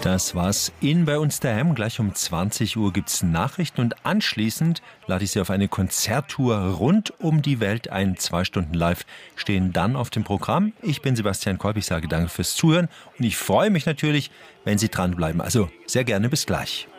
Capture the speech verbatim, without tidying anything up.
Das war's in bei uns daheim. Gleich um zwanzig Uhr gibt's Nachrichten und anschließend lade ich Sie auf eine Konzerttour rund um die Welt ein. Zwei Stunden live stehen dann auf dem Programm. Ich bin Sebastian Kolb, ich sage danke fürs Zuhören und ich freue mich natürlich, wenn Sie dranbleiben. Also sehr gerne, bis gleich.